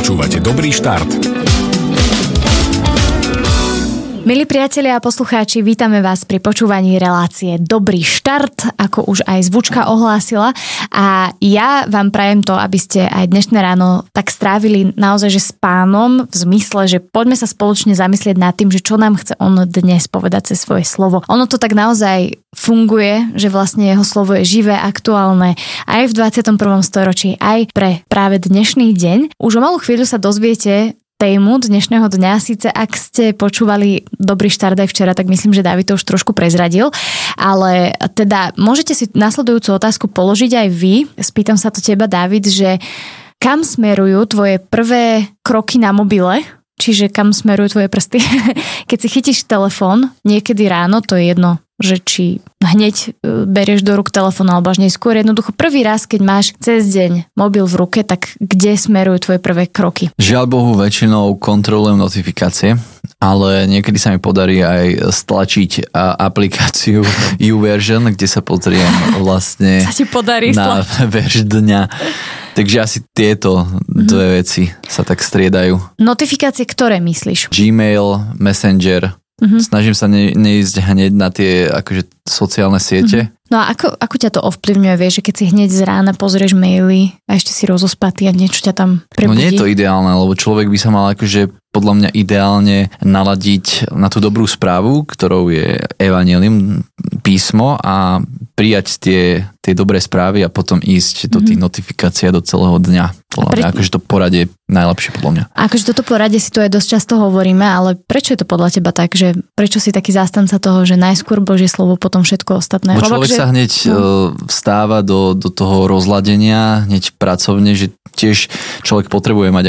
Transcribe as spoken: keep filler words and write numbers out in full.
Počúvate Dobrý štart. Milí priatelia a poslucháči, vítame vás pri počúvaní relácie Dobrý štart, ako už aj zvučka ohlásila. A ja vám prajem to, aby ste aj dnešné ráno tak strávili naozaj že s Pánom, v zmysle, že poďme sa spoločne zamyslieť nad tým, že čo nám chce on dnes povedať cez svoje slovo. Ono to tak naozaj funguje, že vlastne jeho slovo je živé, aktuálne aj v dvadsiatom prvom storočí, aj pre práve dnešný deň. Už o malú chvíľu sa dozviete tému dnešného dňa. Síce ak ste počúvali Dobrý štart aj včera, tak myslím, že Dávid to už trošku prezradil, ale teda môžete si nasledujúcu otázku položiť aj vy. Spýtam sa to teba, Dávid, že kam smerujú tvoje prvé kroky na mobile? Čiže kam smerujú tvoje prsty? Keď si chytíš telefón niekedy ráno, to je jedno, že či hneď berieš do rúk telefón alebo až neskôr, jednoducho prvý raz, keď máš cez deň mobil v ruke, tak kde smerujú tvoje prvé kroky? Žiaľ Bohu, väčšinou kontrolujem notifikácie, ale niekedy sa mi podarí aj stlačiť aplikáciu YouVersion, kde sa pozriem vlastne sa ti podarí na verš dňa. Takže asi tieto dve mm-hmm. veci sa tak striedajú. Notifikácie ktoré myslíš? Gmail, Messenger. Mm-hmm. Snažím sa ne, neísť hneď na tie akože sociálne siete. Mm-hmm. No a ako, ako ťa to ovplyvňuje, vieš, že keď si hneď z rána pozrieš maily a ešte si rozospatý a niečo ťa tam prebudí? No nie je to ideálne, lebo človek by sa mal akože podľa mňa ideálne naladiť na tú dobrú správu, ktorou je evanjelium, písmo a prijať tie, tie dobré správy a potom ísť do tých mm-hmm. notifikácií do celého dňa. Podľa mňa, Pre... akože to poradie najlepšie podľa mňa. Akože toto poradie si to aj dosť často hovoríme, ale prečo je to podľa teba tak, že prečo si taký zástanca toho, že najskôr Božie slovo, potom všetko ostatné? Bo človek Lebo, sa hneď no. vstáva do, do toho rozladenia, hneď pracovne, že tiež človek potrebuje mať